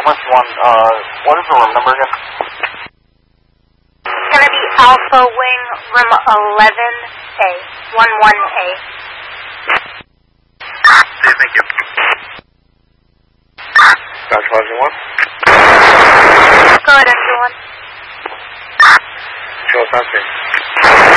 West 1, what is the room number again? It's going to be Alpha Wing, room 11A, 11A. Thank you. Dodge Lodging 1. Go ahead, everyone. Show us on screen.